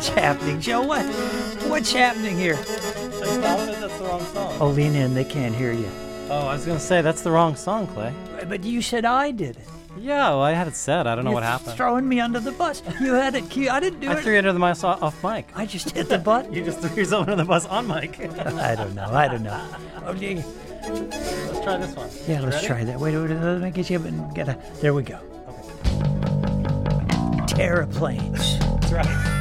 What's happening, Joe? What's happening here? That's the wrong song. Oh, lean in. They can't hear you. Oh, I was going to say, that's the wrong song, Clay. But you said I did it. Yeah, well, I had it said. I don't know what happened. Throwing me under the bus. You had it cute. I didn't do it. I threw you under the bus off mic. I just hit the button. You just threw yourself under the bus on mic. I don't know. Okay. Let's try this one. Yeah, let's try that. Wait, let me get you. There we go. Okay. Terraplanes. That's right.